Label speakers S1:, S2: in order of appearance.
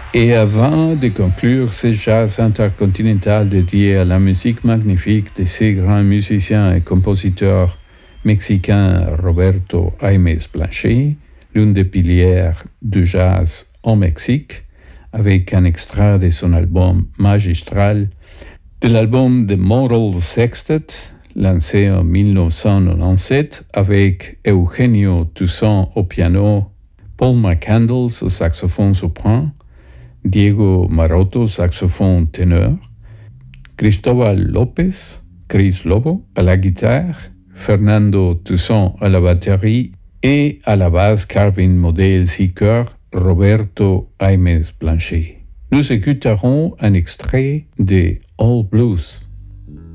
S1: Et avant de conclure ce jazz intercontinental dédié à la musique magnifique de ces grands musiciens et compositeurs mexicains Roberto Aimes Blanchet, l'une des piliers du jazz au Mexique, avec un extrait de son album magistral, de l'album The Moral Sextet, lancé en 1997, avec Eugenio Toussaint au piano, Paul McCandless au saxophone soprano, Diego Maroto, saxophone ténor, Cristóbal López, Chris Lobo, à la guitare, Fernando Toussaint à la batterie et à la basse Carvin Model Seeker, Roberto Aimes Blanchet. Nous écouterons un extrait de All Blues.